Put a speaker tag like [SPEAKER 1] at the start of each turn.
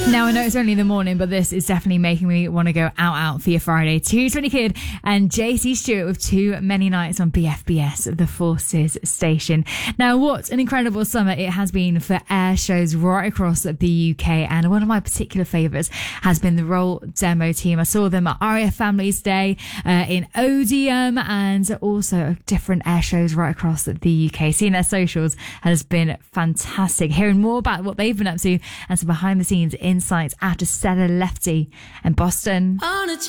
[SPEAKER 1] Now, I know it's only the morning, but this is definitely making me want to go out for your Friday. 220 Kid and JC Stewart with Too Many Nights on BFBS, the Forces station. Now, what an incredible summer it has been for air shows right across the UK. And one of my particular favourites has been the Roll Demo Team. I saw them at RAF Families Day in Odeum and also different air shows right across the UK. Seeing their socials has been fantastic. Hearing more about what they've been up to and some behind the scenes insights after Stella Lefty and Boston.
[SPEAKER 2] On a